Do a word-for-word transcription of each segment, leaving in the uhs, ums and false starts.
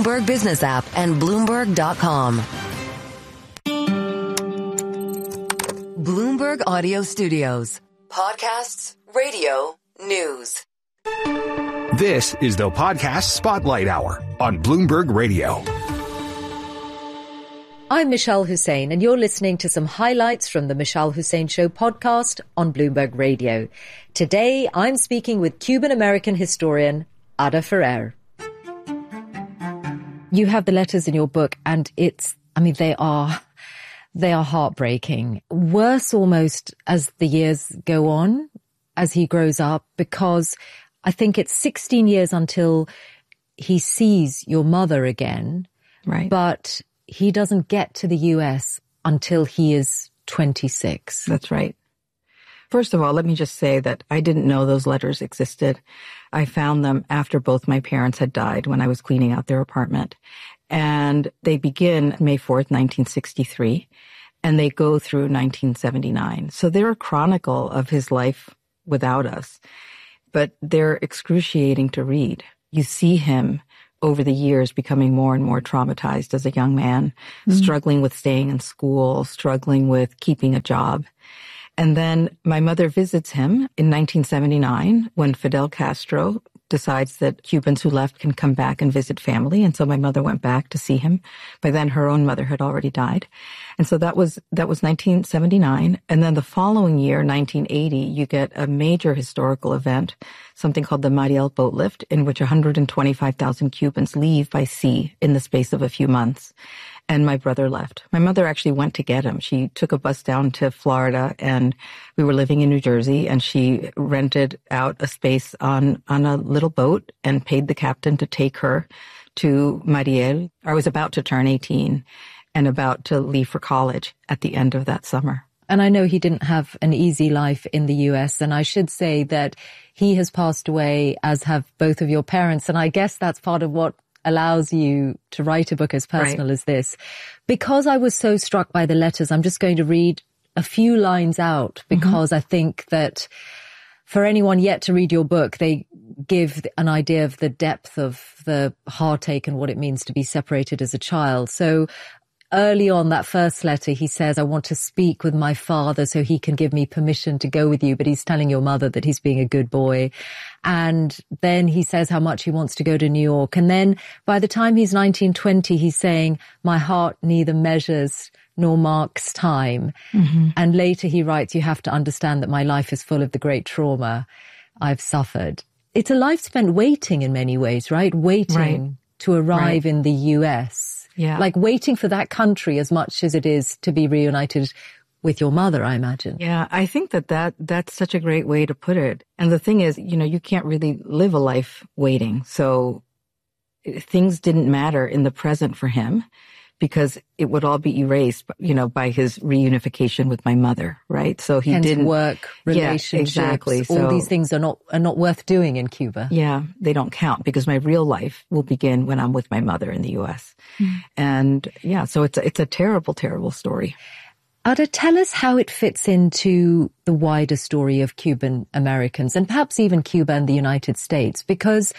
Bloomberg Business app and Bloomberg dot com. Bloomberg Audio Studios. Podcasts, radio, news. This is the Podcast Spotlight Hour on Bloomberg Radio. I'm Michelle Hussein, and you're listening to some highlights from the Michelle Hussein Show podcast on Bloomberg Radio. Today, I'm speaking with Cuban-American historian Ada Ferrer. You have the letters in your book, and it's, I mean, they are, they are heartbreaking. Worse almost as the years go on, as he grows up, because I think it's sixteen years until he sees your mother again. Right. But he doesn't get to the U S until he is twenty-six. That's right. First of all, let me just say that I didn't know those letters existed. I found them after both my parents had died when I was cleaning out their apartment. And they begin May fourth, nineteen sixty-three, and they go through nineteen seventy-nine. So they're a chronicle of his life without us, but they're excruciating to read. You see him over the years becoming more and more traumatized as a young man, mm-hmm. struggling with staying in school, struggling with keeping a job. And then my mother visits him in nineteen seventy-nine when Fidel Castro decides that Cubans who left can come back and visit family. And so my mother went back to see him. By then her own mother had already died. And so that was, that was nineteen seventy-nine. And then the following year, nineteen eighty, you get a major historical event, something called the Mariel boat lift, in which one hundred twenty-five thousand Cubans leave by sea in the space of a few months. And my brother left. My mother actually went to get him. She took a bus down to Florida, and we were living in New Jersey, and she rented out a space on, on a little boat and paid the captain to take her to Mariel. I was about to turn eighteen and about to leave for college at the end of that summer. And I know he didn't have an easy life in the U S, and I should say that he has passed away, as have both of your parents, and I guess that's part of what allows you to write a book as personal right. as this. Because I was so struck by the letters, I'm just going to read a few lines out, because mm-hmm. I think that for anyone yet to read your book, they give an idea of the depth of the heartache and what it means to be separated as a child. So early on, that first letter, he says, I want to speak with my father so he can give me permission to go with you. But he's telling your mother that he's being a good boy. And then he says how much he wants to go to New York. And then by the time he's nineteen, twenty, he's saying, my heart neither measures nor marks time. Mm-hmm. And later he writes, you have to understand that my life is full of the great trauma I've suffered. It's a life spent waiting in many ways, right? Waiting right. to arrive right. in the U S. Yeah. Like waiting for that country as much as it is to be reunited with your mother, I imagine. Yeah, I think that, that that's such a great way to put it. And the thing is, you know, you can't really live a life waiting. So things didn't matter in the present for him because it would all be erased, you know, by his reunification with my mother, right? So he Hence didn't work, relationships, yeah, exactly. all so, these things are not are not worth doing in Cuba. Yeah, they don't count because my real life will begin when I'm with my mother in the U S. Mm. And yeah, so it's a, it's a terrible, terrible story. Ada, tell us how it fits into the wider story of Cuban Americans and perhaps even Cuba and the United States, because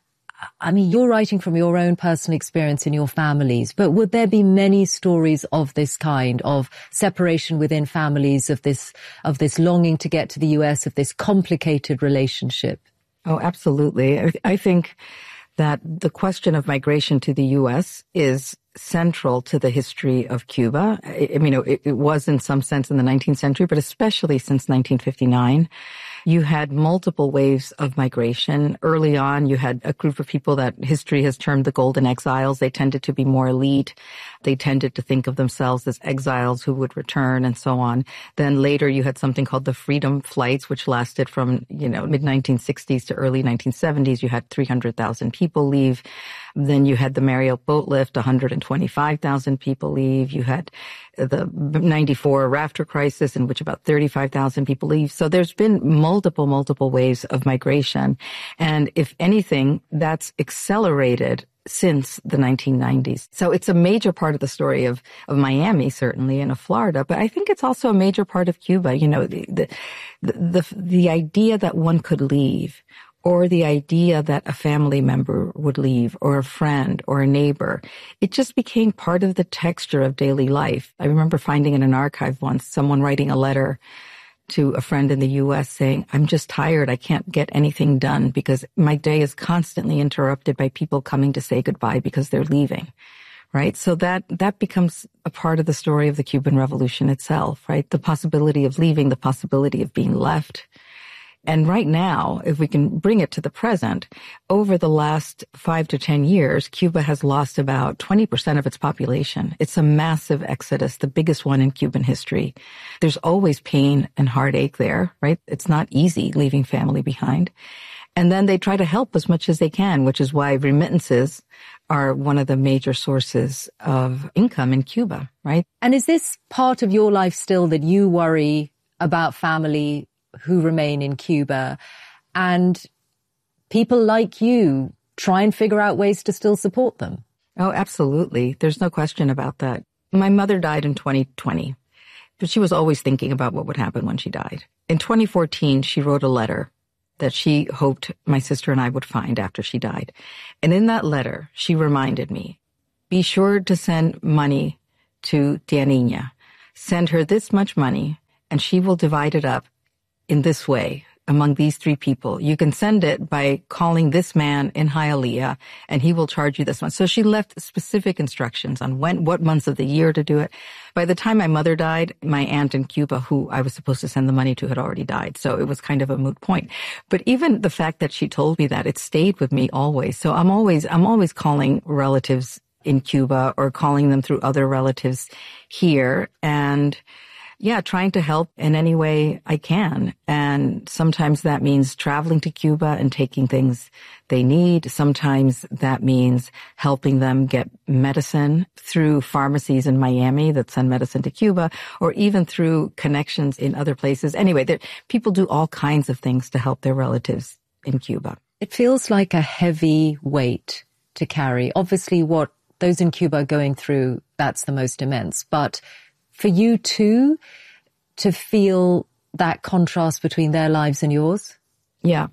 I mean, you're writing from your own personal experience in your families, but would there be many stories of this kind, of separation within families, of this, of this longing to get to the U S, of this complicated relationship? Oh, absolutely. I, I think that the question of migration to the U S is central to the history of Cuba. I, I mean, it, it was in some sense in the nineteenth century, but especially since nineteen fifty-nine. You had multiple waves of migration. Early on, you had a group of people that history has termed the Golden Exiles. They tended to be more elite. They tended to think of themselves as exiles who would return and so on. Then later, you had something called the Freedom Flights, which lasted from, you know, mid nineteen sixties to early nineteen seventies. You had three hundred thousand people leave. Then you had the Mariel boat lift, one hundred twenty-five thousand people leave. You had the ninety-four rafter crisis in which about thirty-five thousand people leave. So there's been multiple, multiple waves of migration. And if anything, that's accelerated since the nineteen nineties. So it's a major part of the story of, of Miami, certainly, and of Florida. But I think it's also a major part of Cuba. You know, the, the, the, the idea that one could leave, or the idea that a family member would leave, or a friend, or a neighbor. It just became part of the texture of daily life. I remember finding in an archive once someone writing a letter to a friend in the U S saying, I'm just tired. I can't get anything done because my day is constantly interrupted by people coming to say goodbye because they're leaving, right? So that, that becomes a part of the story of the Cuban Revolution itself, right? The possibility of leaving, the possibility of being left. And right now, if we can bring it to the present, over the last five to ten years, Cuba has lost about twenty percent of its population. It's a massive exodus, the biggest one in Cuban history. There's always pain and heartache there, right? It's not easy leaving family behind. And then they try to help as much as they can, which is why remittances are one of the major sources of income in Cuba, right? And is this part of your life still that you worry about family who remain in Cuba, and people like you try and figure out ways to still support them? Oh, absolutely. There's no question about that. My mother died in twenty twenty, but she was always thinking about what would happen when she died. In twenty fourteen, she wrote a letter that she hoped my sister and I would find after she died. And in that letter, she reminded me, be sure to send money to Tia Niña. Send her this much money, and she will divide it up in this way among these three people. You can send it by calling this man in Hialeah, and he will charge you this much. So she left specific instructions on when, what months of the year to do it. By the time my mother died, my aunt in Cuba, who I was supposed to send the money to, had already died. So it was kind of a moot point. But even the fact that she told me that, it stayed with me always. So I'm always, I'm always calling relatives in Cuba or calling them through other relatives here. And yeah, trying to help in any way I can. And sometimes that means traveling to Cuba and taking things they need. Sometimes that means helping them get medicine through pharmacies in Miami that send medicine to Cuba, or even through connections in other places. Anyway, there, people do all kinds of things to help their relatives in Cuba. It feels like a heavy weight to carry. Obviously, what those in Cuba are going through, that's the most immense. But for you too, to feel that contrast between their lives and yours? Yeah.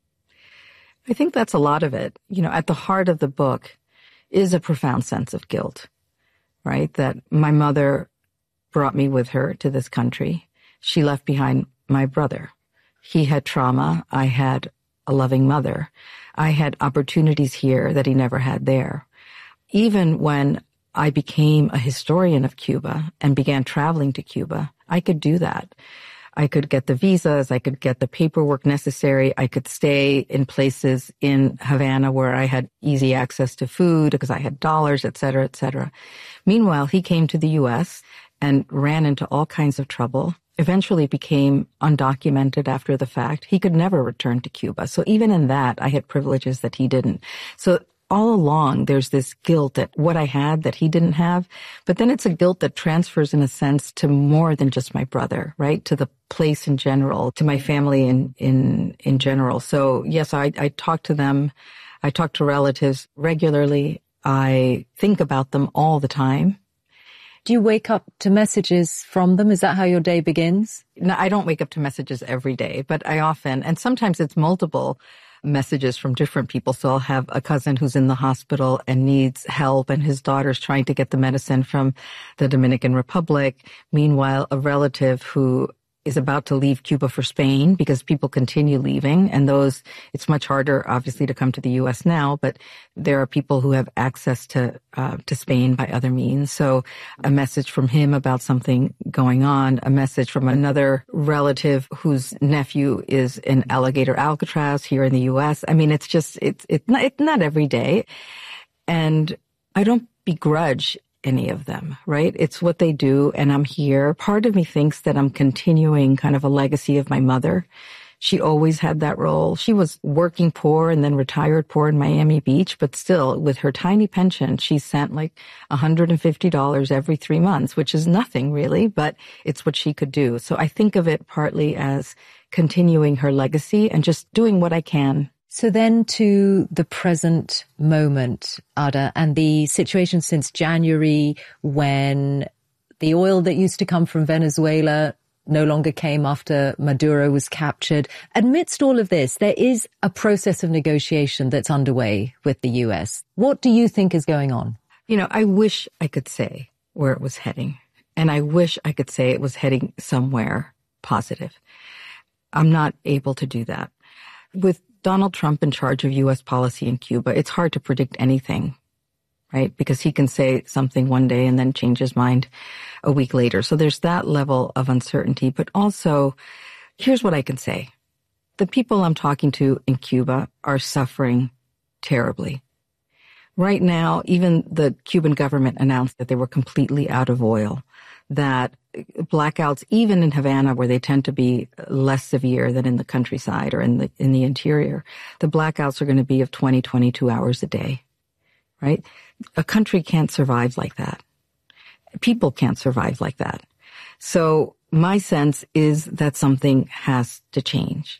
I think that's a lot of it. You know, at the heart of the book is a profound sense of guilt, right? That my mother brought me with her to this country. She left behind my brother. He had trauma. I had a loving mother. I had opportunities here that he never had there. Even when I became a historian of Cuba and began traveling to Cuba, I could do that. I could get the visas. I could get the paperwork necessary. I could stay in places in Havana where I had easy access to food because I had dollars, et cetera, et cetera. Meanwhile, he came to the U S and ran into all kinds of trouble, eventually became undocumented after the fact. He could never return to Cuba. So even in that, I had privileges that he didn't. So all along, there's this guilt at what I had that he didn't have. But then it's a guilt that transfers, in a sense, to more than just my brother, right? To the place in general, to my family in, in, in general. So yes, I, I talk to them. I talk to relatives regularly. I think about them all the time. Do you wake up to messages from them? Is that how your day begins? No, I don't wake up to messages every day, but I often, and sometimes it's multiple messages from different people. So I'll have a cousin who's in the hospital and needs help, and his daughter's trying to get the medicine from the Dominican Republic. Meanwhile, a relative who is about to leave Cuba for Spain because people continue leaving, and those, it's much harder, obviously, to come to the U S now, but there are people who have access to uh, to Spain by other means. So a message from him about something going on, a message from another relative whose nephew is in Alligator Alcatraz here in the U S. I mean, it's just, it's, it's not, it's not every day. And I don't begrudge any of them, right? It's what they do, and I'm here. Part of me thinks that I'm continuing kind of a legacy of my mother. She always had that role. She was working poor and then retired poor in Miami Beach, but still, with her tiny pension, she sent like one hundred fifty dollars every three months, which is nothing really, but it's what she could do. So I think of it partly as continuing her legacy and just doing what I can. So then to the present moment, Ada, and the situation since January when the oil that used to come from Venezuela no longer came after Maduro was captured. Amidst all of this, there is a process of negotiation that's underway with the U S. What do you think is going on? You know, I wish I could say where it was heading, and I wish I could say it was heading somewhere positive. I'm not able to do that. With Donald Trump in charge of U S policy in Cuba, it's hard to predict anything, right? Because he can say something one day and then change his mind a week later. So there's that level of uncertainty. But also, here's what I can say. The people I'm talking to in Cuba are suffering terribly. Right now, even the Cuban government announced that they were completely out of oil, that blackouts, even in Havana, where they tend to be less severe than in the countryside or in the in the interior, the blackouts are going to be of twenty, twenty-two hours a day, right? A country can't survive like that. People can't survive like that. So my sense is that something has to change.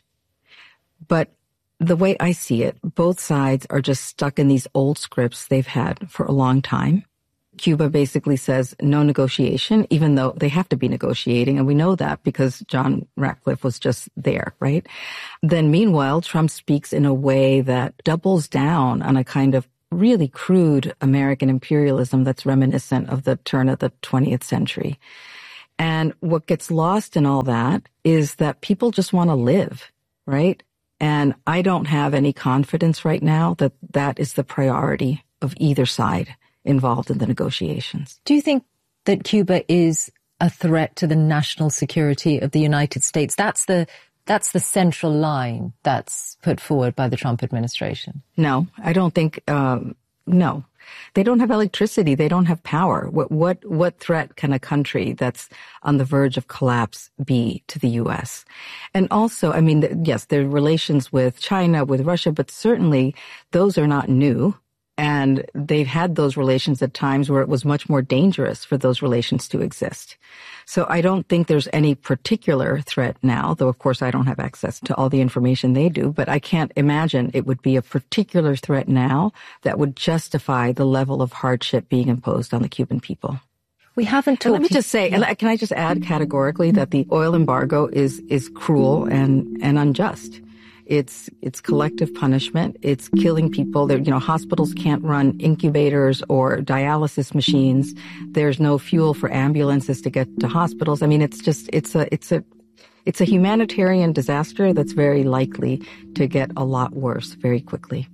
But the way I see it, both sides are just stuck in these old scripts they've had for a long time. Cuba basically says no negotiation, even though they have to be negotiating. And we know that because John Ratcliffe was just there, right? Then meanwhile, Trump speaks in a way that doubles down on a kind of really crude American imperialism that's reminiscent of the turn of the twentieth century. And what gets lost in all that is that people just want to live, right? And I don't have any confidence right now that that is the priority of either side involved in the negotiations. Do you think that Cuba is a threat to the national security of the United States? That's the that's the central line that's put forward by the Trump administration. No, I don't think, um, no. They don't have electricity. They don't have power. What, what, what threat can a country that's on the verge of collapse be to the U S? And also, I mean, yes, there are relations with China, with Russia, but certainly those are not new. And they've had those relations at times where it was much more dangerous for those relations to exist. So I don't think there's any particular threat now, though of course I don't have access to all the information they do, but I can't imagine it would be a particular threat now that would justify the level of hardship being imposed on the Cuban people. We haven't talked. Let me just say, yeah. Can I just add categorically that the oil embargo is, is cruel and, and unjust. It's, it's collective punishment. It's killing people. There, you know, hospitals can't run incubators or dialysis machines. There's no fuel for ambulances to get to hospitals. I mean, it's just, it's a, it's a, it's a humanitarian disaster that's very likely to get a lot worse very quickly.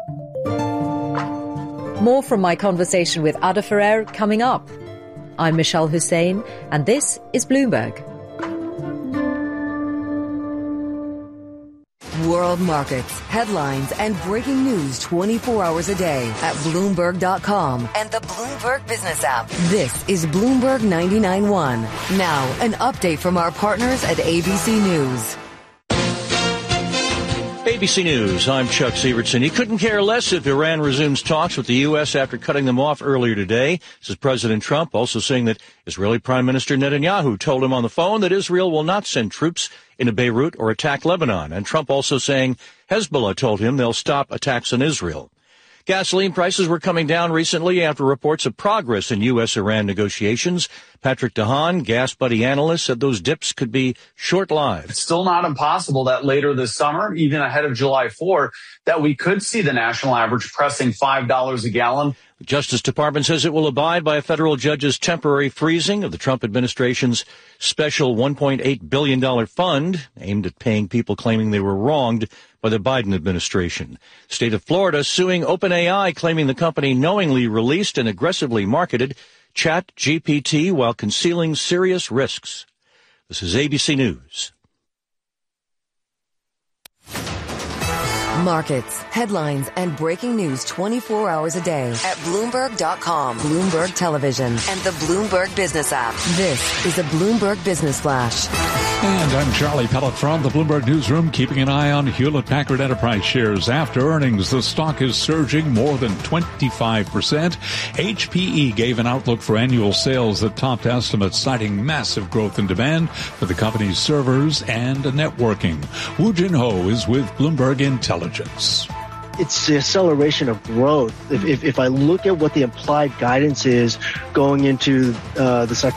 More from my conversation with Ada Ferrer coming up. I'm Michelle Hussein, and this is Bloomberg. World markets, headlines, and breaking news twenty-four hours a day at Bloomberg dot com and the Bloomberg Business app. This is Bloomberg ninety-nine point one. Now, an update from our partners at A B C News. A B C News, I'm Chuck Sievertson. He couldn't care less if Iran resumes talks with the U S after cutting them off earlier today. This is President Trump also saying that Israeli Prime Minister Netanyahu told him on the phone that Israel will not send troops into Beirut or attack Lebanon. And Trump also saying Hezbollah told him they'll stop attacks on Israel. Gasoline prices were coming down recently after reports of progress in U S Iran negotiations. Patrick DeHaan, Gas Buddy analyst, said those dips could be short-lived. It's still not impossible that later this summer, even ahead of July fourth, that we could see the national average pressing five dollars a gallon. The Justice Department says it will abide by a federal judge's temporary freezing of the Trump administration's special one point eight billion dollars fund aimed at paying people claiming they were wronged by the Biden administration. State of Florida suing OpenAI, claiming the company knowingly released and aggressively marketed ChatGPT while concealing serious risks. This is A B C News. Markets, headlines, and breaking news twenty-four hours a day at Bloomberg dot com, Bloomberg Television, and the Bloomberg Business app. This is a Bloomberg Business Flash. And I'm Charlie Pellet from the Bloomberg Newsroom, keeping an eye on Hewlett-Packard Enterprise shares. After earnings, the stock is surging more than twenty-five percent. H P E gave an outlook for annual sales that topped estimates, citing massive growth in demand for the company's servers and networking. Woo Jin Ho is with Bloomberg Intelligence. It's the acceleration of growth. If, if, if I look at what the implied guidance is going into uh, the second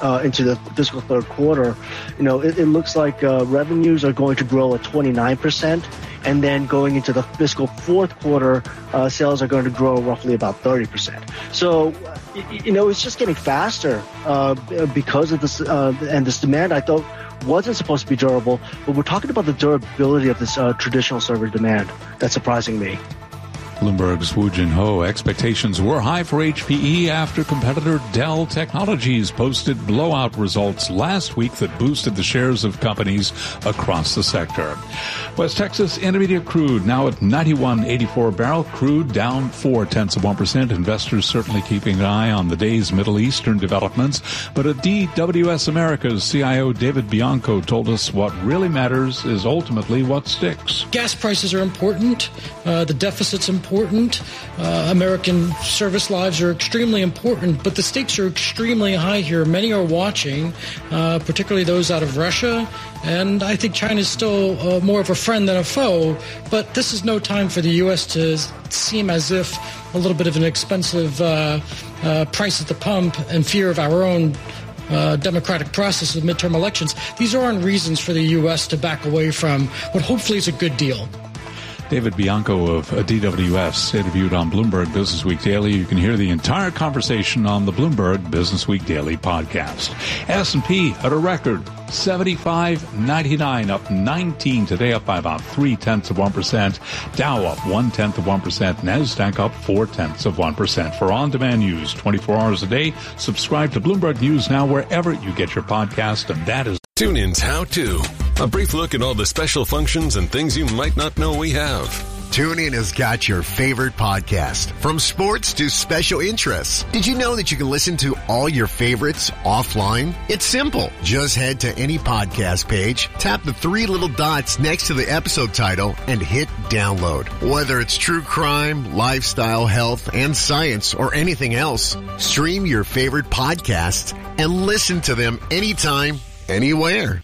uh, into the fiscal third quarter, you know, it, it looks like uh, revenues are going to grow at twenty-nine percent. And then going into the fiscal fourth quarter, uh, sales are going to grow roughly about thirty percent. So, you know, it's just getting faster uh, because of this, uh, and this demand I thought wasn't supposed to be durable. But we're talking about the durability of this uh, traditional server demand. That's surprising me. Bloomberg's Woo Jin Ho. Expectations were high for H P E after competitor Dell Technologies posted blowout results last week that boosted the shares of companies across the sector. West Texas Intermediate crude now at ninety-one eighty-four a barrel. Crude down four tenths of one percent. Investors certainly keeping an eye on the day's Middle Eastern developments. But at D W S America's C I O David Bianco told us what really matters is ultimately what sticks. Gas prices are important. Uh, the deficit's important. Important. Uh, American service lives are extremely important, but the stakes are extremely high here. Many are watching, uh, particularly those out of Russia, and I think China is still uh, more of a friend than a foe, but this is no time for the U S to seem as if a little bit of an expensive uh, uh, price at the pump and fear of our own Uh, democratic process of midterm elections. These aren't reasons for the U S to back away from what hopefully is a good deal. David Bianco of D W S interviewed on Bloomberg Business Week Daily. You can hear the entire conversation on the Bloomberg Business Week Daily podcast. S and P at a record seventy-five ninety-nine, up nineteen today, up by about three tenths of one percent. Dow up one tenth of one percent. NASDAQ up four tenths of one percent. For on-demand news twenty-four hours a day, subscribe to Bloomberg News now wherever you get your podcast, and that is TuneIn's How To. A brief look at all the special functions and things you might not know we have. TuneIn has got your favorite podcast, from sports to special interests. Did you know that you can listen to all your favorites offline? It's simple. Just head to any podcast page, tap the three little dots next to the episode title, and hit download. Whether it's true crime, lifestyle, health, and science, or anything else, stream your favorite podcasts and listen to them anytime, anywhere.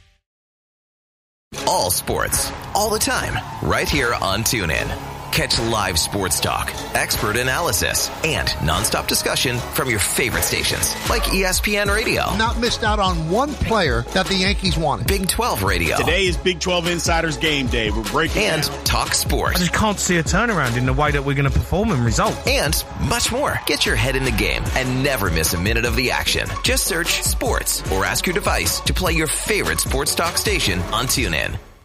All sports, all the time, right here on TuneIn. Catch live sports talk, expert analysis, and nonstop discussion from your favorite stations, like E S P N Radio. Not missed out on one player that the Yankees wanted. Big twelve Radio. Today is Big twelve Insiders Game Day. We're breaking And down. Talk Sports. I just can't see a turnaround in the way that we're going to perform and result. And much more. Get your head in the game and never miss a minute of the action. Just search sports or ask your device to play your favorite sports talk station on TuneIn.